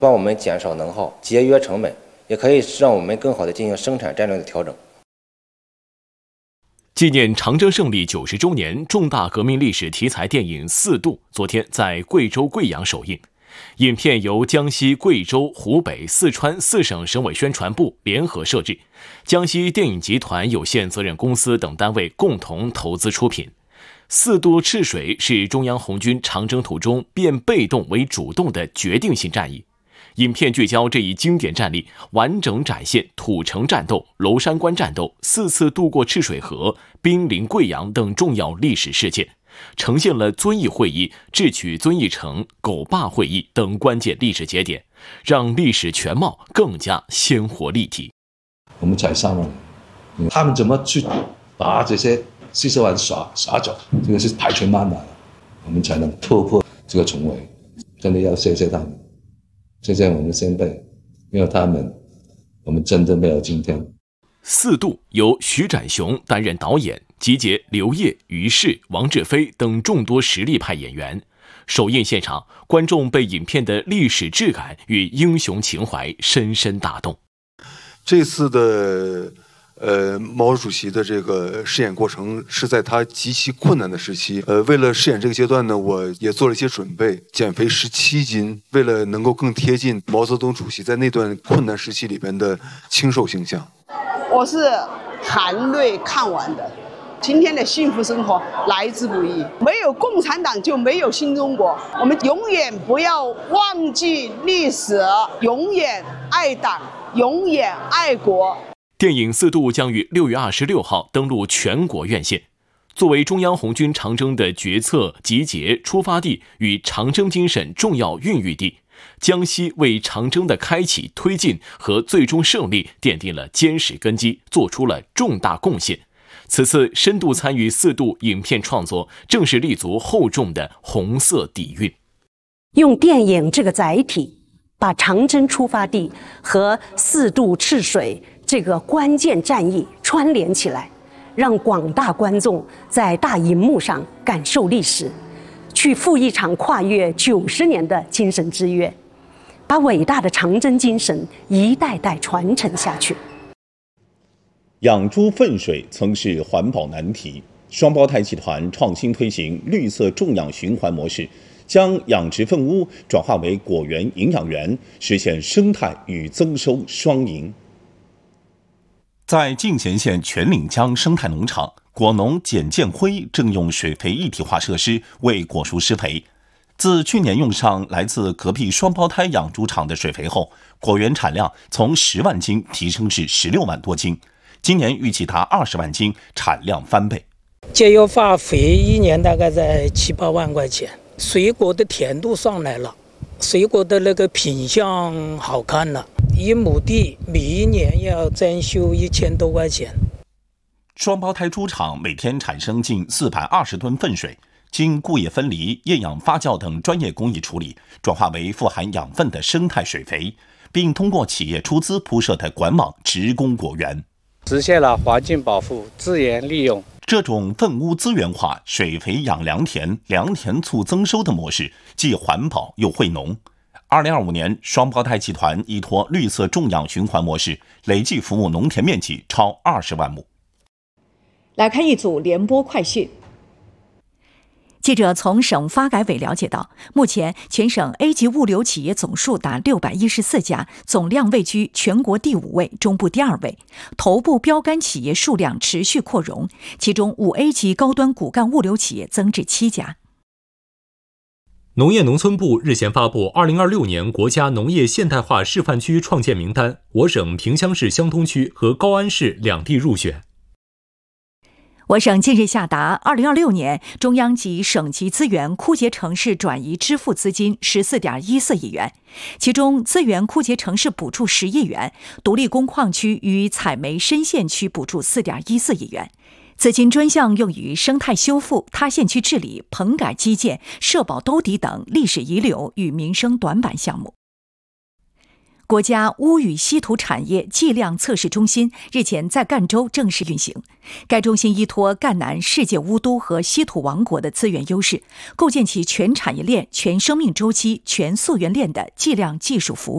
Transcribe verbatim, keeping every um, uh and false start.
帮我们减少能耗、节约成本，也可以让我们更好地进行生产战略的调整。 纪念长征胜利九十周年重大革命历史题材电影《四渡》昨天在贵州贵阳首映。影片由江西、贵州、湖北、四川四省省委宣传部联合摄制，江西电影集团有限责任公司等单位共同投资出品。四渡赤水是中央红军长征途中变被动为主动的决定性战役。影片聚焦这一经典战例，完整展现土城战斗、娄山关战斗、四次渡过赤水河、兵临贵阳等重要历史事件，呈现了遵义会议、智取遵义城、狗坝会议等关键历史节点，让历史全貌更加鲜活立体。 我们采上了，他们怎么去把这些四十万耍耍走，这个是排除万难的，我们才能突破这个重围。真的要谢谢他们。谢谢我们的先辈，没有他们，我们真的没有今天。 四渡由徐展雄担任导演，集结刘烨、于适、王志飞等众多实力派演员。首映现场，观众被影片的历史质感与英雄情怀深深打动。 这次的呃，毛主席的这个饰演过程是在他极其困难的时期。呃，为了饰演这个阶段呢，我也做了一些准备，减肥十七斤，为了能够更贴近毛泽东主席在那段困难时期里边的清瘦形象。 我是含泪看完的。今天的幸福生活来之不易，没有共产党就没有新中国。我们永远不要忘记历史，永远爱党，永远爱国。 电影《四渡》将于六月二十六号登陆全国院线。作为中央红军长征的决策、集结、出发地与长征精神重要孕育地，江西为长征的开启、推进和最终胜利奠定了坚实根基，做出了重大贡献。此次深度参与四渡影片创作，正是立足厚重的红色底蕴。 用电影这个载体，把长征出发地和四渡赤水这个关键战役串联起来，让广大观众在大荧幕上感受历史，去赴一场跨越九十年的精神之约，把伟大的长征精神一代代传承下去。 养猪粪水曾是环保难题，双胞胎集团创新推行绿色种养循环模式，将养殖粪污转化为果园营养源，实现生态与增收双赢。在进贤县全岭江生态农场，果农简建辉正用水肥一体化设施为果树施肥。自去年用上来自隔壁双胞胎养猪场的水肥后，果园产量从十万斤提升至十六万多斤，今年预计达二十万斤，产量翻倍。 节约化肥一年大概在七八万块钱，水果的甜度上来了，水果的那个品相好看了。一亩地每一年要增收一千多块钱。 双胞胎猪场每天产生近四百二十吨粪水，经固液分离、厌氧发酵等专业工艺处理，转化为富含养分的生态水肥，并通过企业出资铺设的管网直供果园， 实现了环境保护、资源利用。 这种粪污资源化、水肥养良田、良田促增收的模式，既环保又惠农。二零二五年，双胞胎集团依托绿色种养循环模式，累计服务农田面积超二十万亩。 来看一组联播快讯。 记者从省发改委了解到，目前全省 A 级物流企业总数达六百一十四家，总量位居全国第五位，中部第二位。头部标杆企业数量持续扩容，其中五 A 级高端骨干物流企业增至七家。 农业农村部日前发布二零二六年国家农业现代化示范区创建名单，我省萍乡市湘通区和高安市两地入选。 我省近日下达二零二六年中央及省级资源枯竭城市转移支付资金 十四点一四亿元，其中资源枯竭城市补助十亿元，独立工矿区与采煤深县区补助 四点一四亿元。此金专项用于生态修复、塌陷区治理、棚改基建、社保兜底等历史遗留与民生短板项目。国家钨与稀土产业计量测试中心日前在赣州正式运行。该中心依托赣南世界钨都和稀土王国的资源优势，构建起全产业链、全生命周期、全溯源链的计量技术服务。